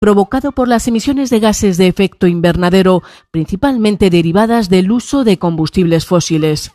provocado por las emisiones de gases de efecto invernadero, principalmente derivadas del uso de combustibles fósiles.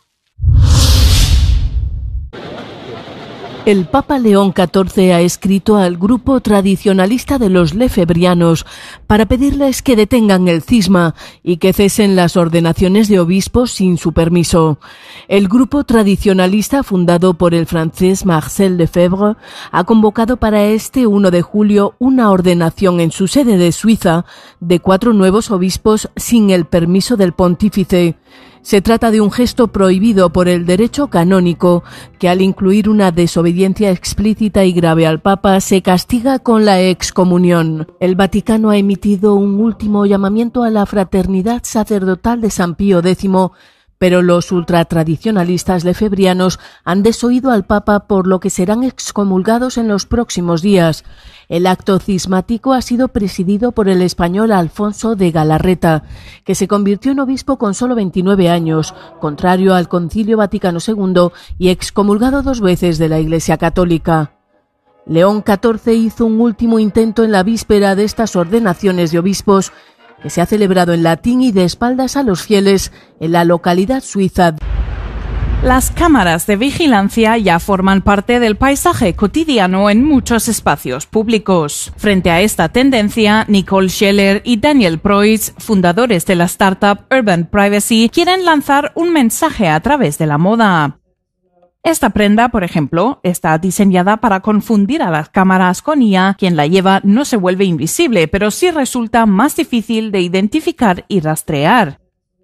El Papa León XIV ha escrito al grupo tradicionalista de los lefebrianos para pedirles que detengan el cisma y que cesen las ordenaciones de obispos sin su permiso. El grupo tradicionalista, fundado por el francés Marcel Lefebvre, ha convocado para este 1 de julio una ordenación en su sede de Suiza de 4 nuevos obispos sin el permiso del pontífice. Se trata de un gesto prohibido por el derecho canónico, que al incluir una desobediencia explícita y grave al Papa se castiga con la excomunión. El Vaticano ha emitido un último llamamiento a la fraternidad sacerdotal de San Pío X, pero los ultratradicionalistas lefebrianos han desoído al Papa, por lo que serán excomulgados en los próximos días. El acto cismático ha sido presidido por el español Alfonso de Galarreta, que se convirtió en obispo con solo 29 años, contrario al Concilio Vaticano II y excomulgado 2 veces de la Iglesia Católica. León XIV hizo un último intento en la víspera de estas ordenaciones de obispos, que se ha celebrado en latín y de espaldas a los fieles en la localidad suiza. Las cámaras de vigilancia ya forman parte del paisaje cotidiano en muchos espacios públicos. Frente a esta tendencia, Nicole Scheller y Daniel Preuss, fundadores de la startup Urban Privacy, quieren lanzar un mensaje a través de la moda. Esta prenda, por ejemplo, está diseñada para confundir a las cámaras con IA. Quien la lleva no se vuelve invisible, pero sí resulta más difícil de identificar y rastrear.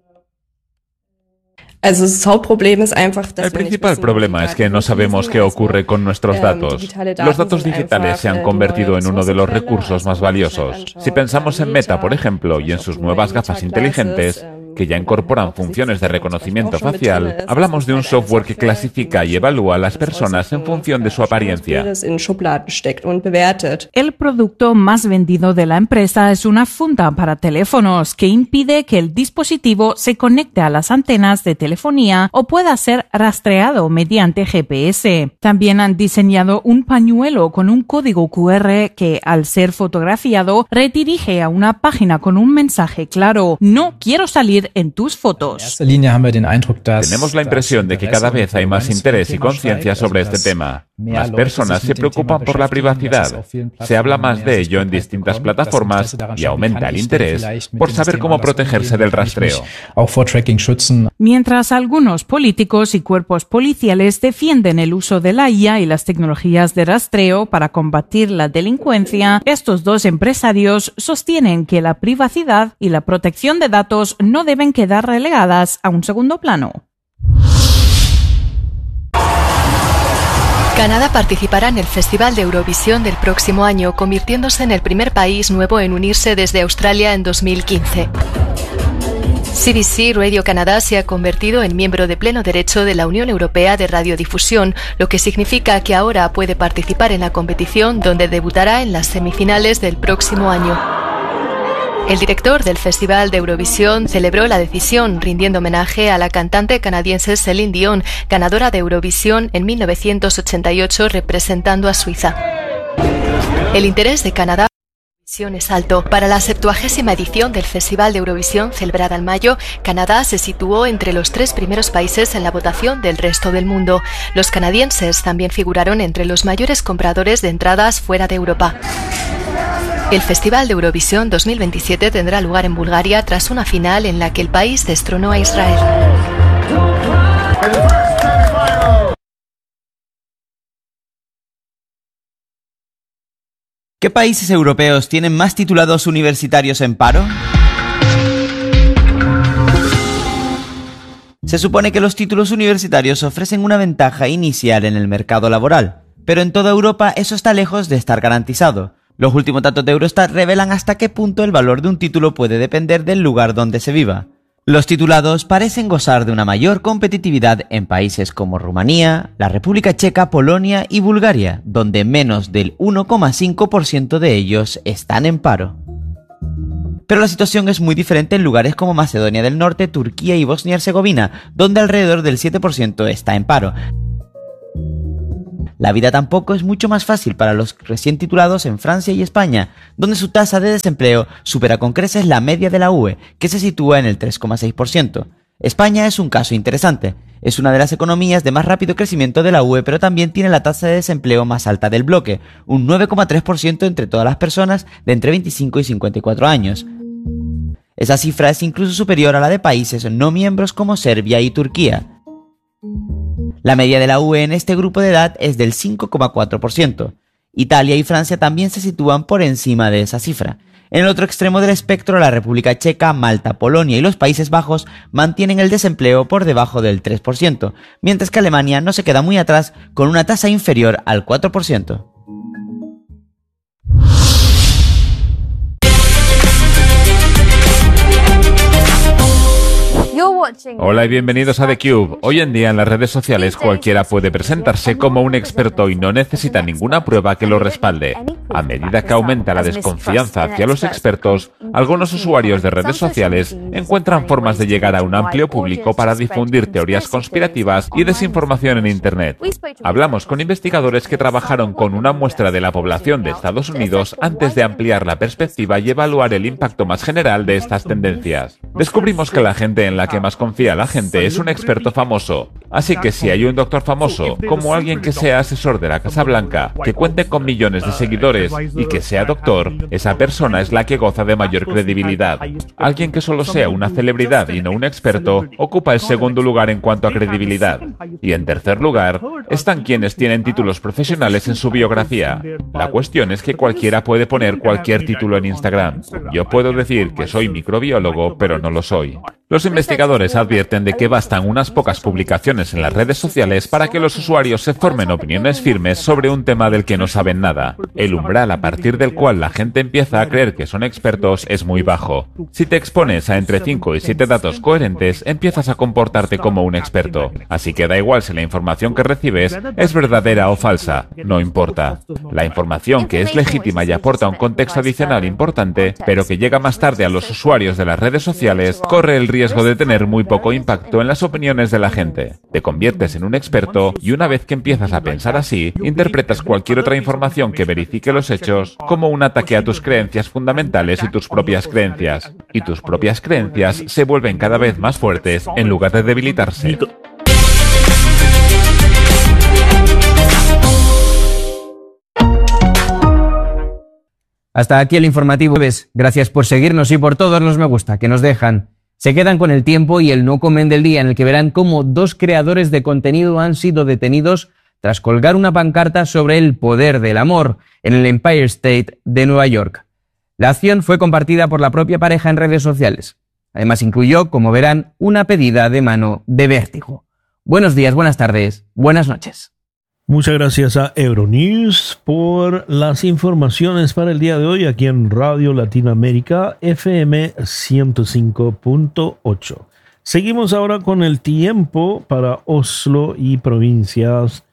El principal problema es que no sabemos qué ocurre con nuestros datos. Los datos digitales se han convertido en uno de los recursos más valiosos. Si pensamos en Meta, por ejemplo, y en sus nuevas gafas inteligentes, que ya incorporan funciones de reconocimiento facial, hablamos de un software que clasifica y evalúa a las personas en función de su apariencia. El producto más vendido de la empresa es una funda para teléfonos que impide que el dispositivo se conecte a las antenas de telefonía o pueda ser rastreado mediante GPS. También han diseñado un pañuelo con un código QR que, al ser fotografiado, redirige a una página con un mensaje claro: no quiero salir en tus fotos. Tenemos la impresión de que cada vez hay más interés y conciencia sobre este tema. Más personas se preocupan por la privacidad. Se habla más de ello en distintas plataformas y aumenta el interés por saber cómo protegerse del rastreo. Mientras algunos políticos y cuerpos policiales defienden el uso de la IA y las tecnologías de rastreo para combatir la delincuencia, estos 2 empresarios sostienen que la privacidad y la protección de datos no deben quedar relegadas a un segundo plano. Canadá participará en el Festival de Eurovisión del próximo año, convirtiéndose en el primer país nuevo en unirse desde Australia en 2015. CBC Radio Canadá se ha convertido en miembro de pleno derecho de la Unión Europea de Radiodifusión, lo que significa que ahora puede participar en la competición, donde debutará en las semifinales del próximo año. El director del Festival de Eurovisión celebró la decisión, rindiendo homenaje a la cantante canadiense Céline Dion, ganadora de Eurovisión en 1988 representando a Suiza. El interés de Canadá es alto. Para la 70ª edición del Festival de Eurovisión, celebrada en mayo, Canadá se situó entre los 3 primeros países en la votación del resto del mundo. Los canadienses también figuraron entre los mayores compradores de entradas fuera de Europa. El Festival de Eurovisión 2027 tendrá lugar en Bulgaria tras una final en la que el país destronó a Israel. ¿Qué países europeos tienen más titulados universitarios en paro? Se supone que los títulos universitarios ofrecen una ventaja inicial en el mercado laboral, pero en toda Europa eso está lejos de estar garantizado. Los últimos datos de Eurostat revelan hasta qué punto el valor de un título puede depender del lugar donde se viva. Los titulados parecen gozar de una mayor competitividad en países como Rumanía, la República Checa, Polonia y Bulgaria, donde menos del 1,5% de ellos están en paro. Pero la situación es muy diferente en lugares como Macedonia del Norte, Turquía y Bosnia y Herzegovina, donde alrededor del 7% está en paro. La vida tampoco es mucho más fácil para los recién titulados en Francia y España, donde su tasa de desempleo supera con creces la media de la UE, que se sitúa en el 3,6%. España es un caso interesante. Es una de las economías de más rápido crecimiento de la UE, pero también tiene la tasa de desempleo más alta del bloque, un 9,3% entre todas las personas de entre 25 y 54 años. Esa cifra es incluso superior a la de países no miembros como Serbia y Turquía. La media de la UE en este grupo de edad es del 5,4%. Italia y Francia también se sitúan por encima de esa cifra. En el otro extremo del espectro, la República Checa, Malta, Polonia y los Países Bajos mantienen el desempleo por debajo del 3%, mientras que Alemania no se queda muy atrás con una tasa inferior al 4%. Hola y bienvenidos a TheCube. Hoy en día en las redes sociales cualquiera puede presentarse como un experto y no necesita ninguna prueba que lo respalde. A medida que aumenta la desconfianza hacia los expertos, algunos usuarios de redes sociales encuentran formas de llegar a un amplio público para difundir teorías conspirativas y desinformación en Internet. Hablamos con investigadores que trabajaron con una muestra de la población de Estados Unidos antes de ampliar la perspectiva y evaluar el impacto más general de estas tendencias. Descubrimos que la gente en la que más confía la gente es un experto famoso. Así que si hay un doctor famoso, como alguien que sea asesor de la Casa Blanca, que cuente con millones de seguidores y que sea doctor, esa persona es la que goza de mayor credibilidad. Alguien que solo sea una celebridad y no un experto, ocupa el segundo lugar en cuanto a credibilidad. Y en tercer lugar, están quienes tienen títulos profesionales en su biografía. La cuestión es que cualquiera puede poner cualquier título en Instagram. Yo puedo decir que soy microbiólogo, pero no lo soy. Los investigadores advierten de que bastan unas pocas publicaciones en las redes sociales para que los usuarios se formen opiniones firmes sobre un tema del que no saben nada. El umbral a partir del cual la gente empieza a creer que son expertos es muy bajo. Si te expones a entre 5 y 7 datos coherentes, empiezas a comportarte como un experto. Así que da igual si la información que recibes es verdadera o falsa, no importa. La información que es legítima y aporta un contexto adicional importante, pero que llega más tarde a los usuarios de las redes sociales, corre el riesgo de tener muy poco impacto en las opiniones de la gente. Te conviertes en un experto y una vez que empiezas a pensar así, interpretas cualquier otra información que verifique los hechos como un ataque a tus creencias fundamentales y tus propias creencias. Y tus propias creencias se vuelven cada vez más fuertes en lugar de debilitarse. Hasta aquí el informativo. Gracias por seguirnos y por todos los me gusta que nos dejan. Se quedan con el tiempo y el no comen del día, en el que verán cómo 2 creadores de contenido han sido detenidos tras colgar una pancarta sobre el poder del amor en el Empire State de Nueva York. La acción fue compartida por la propia pareja en redes sociales. Además incluyó, como verán, una pedida de mano de vértigo. Buenos días, buenas tardes, buenas noches. Muchas gracias a Euronews por las informaciones para el día de hoy aquí en Radio Latinoamérica FM 105.8. Seguimos ahora con el tiempo para Oslo y provincias.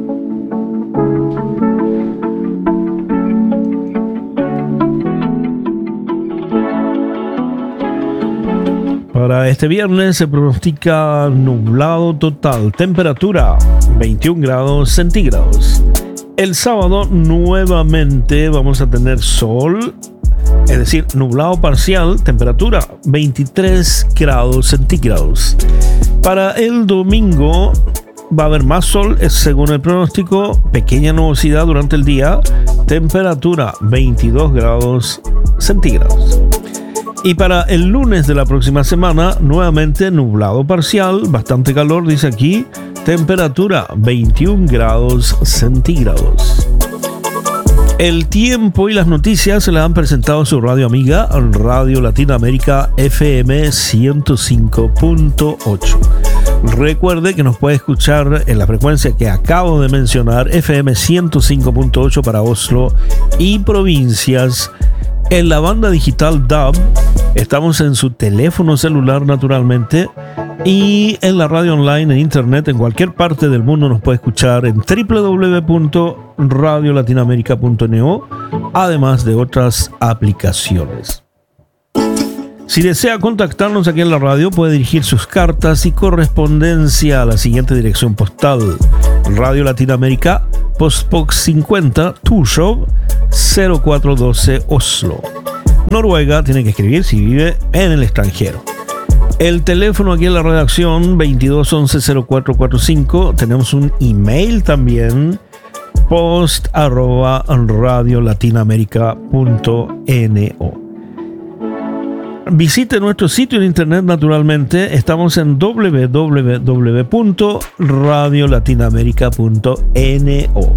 Para este viernes se pronostica nublado total, temperatura 21 grados centígrados. El sábado nuevamente vamos a tener sol, es decir, nublado parcial, temperatura 23 grados centígrados. Para el domingo va a haber más sol, según el pronóstico, pequeña nubosidad durante el día, temperatura 22 grados centígrados. Y para el lunes de la próxima semana, nuevamente nublado parcial, bastante calor, dice aquí, temperatura 21 grados centígrados. El tiempo y las noticias se las han presentado a su radio amiga, Radio Latinoamérica FM 105.8. Recuerde que nos puede escuchar en la frecuencia que acabo de mencionar, FM 105.8 para Oslo y provincias. En la banda digital DAB, estamos en su teléfono celular naturalmente, y en la radio online, en internet, en cualquier parte del mundo nos puede escuchar en www.radiolatinoamerica.no, además de otras aplicaciones. Si desea contactarnos aquí en la radio, puede dirigir sus cartas y correspondencia a la siguiente dirección postal: Radio Latinoamérica, Postbox 50, Torshov, 0412 Oslo, Noruega. Tiene que escribir si vive en el extranjero. El teléfono aquí en la redacción, 2211-0445. Tenemos un email también, post@radiolatinoamerica.no. Visite nuestro sitio de internet, naturalmente. Estamos en www.radiolatinoamerica.no.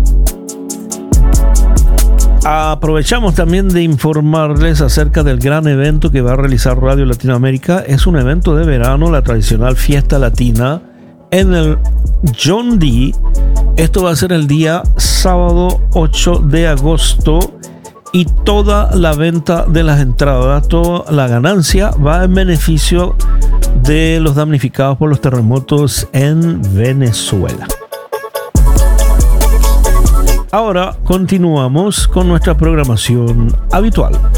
Aprovechamos también de informarles acerca del gran evento que va a realizar Radio Latinoamérica. Es un evento de verano, la tradicional fiesta latina en el John D. Esto va a ser el día sábado 8 de agosto. Y toda la venta de las entradas, toda la ganancia va en beneficio de los damnificados por los terremotos en Venezuela. Ahora continuamos con nuestra programación habitual.